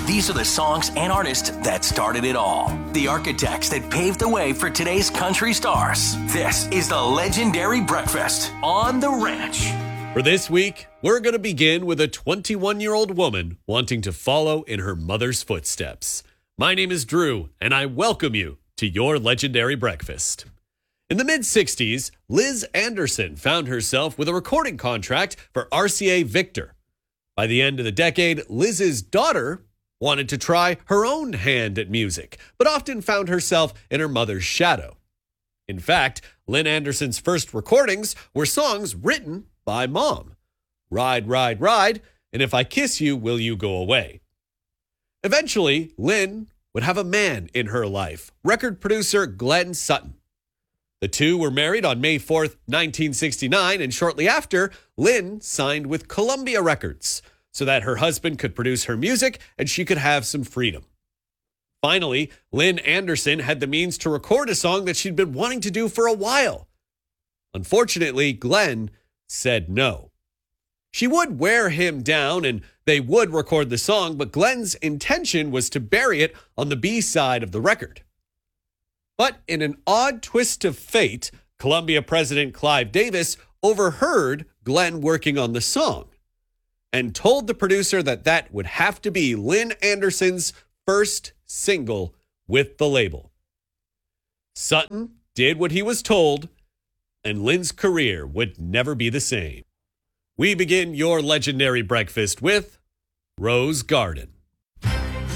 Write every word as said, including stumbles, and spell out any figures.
These are the songs and artists that started it all. The architects that paved the way for today's country stars. This is the Legendary Breakfast on The Ranch. For this week, we're going to begin with a twenty-one-year-old woman wanting to follow in her mother's footsteps. My name is Drew, and I welcome you to your Legendary Breakfast. In the mid-sixties, Liz Anderson found herself with a recording contract for R C A Victor. By the end of the decade, Liz's daughter wanted to try her own hand at music, but often found herself in her mother's shadow. In fact, Lynn Anderson's first recordings were songs written by Mom. Ride, Ride, Ride, and If I Kiss You, Will You Go Away? Eventually, Lynn would have a man in her life, record producer Glenn Sutton. The two were married on May fourth, nineteen sixty-nine, and shortly after, Lynn signed with Columbia Records so that her husband could produce her music and she could have some freedom. Finally, Lynn Anderson had the means to record a song that she'd been wanting to do for a while. Unfortunately, Glenn said no. She would wear him down and they would record the song, but Glenn's intention was to bury it on the B-side of the record. But in an odd twist of fate, Columbia president Clive Davis overheard Glenn working on the song and told the producer that that would have to be Lynn Anderson's first single with the label. Sutton did what he was told, and Lynn's career would never be the same. We begin your Legendary Breakfast with Rose Garden.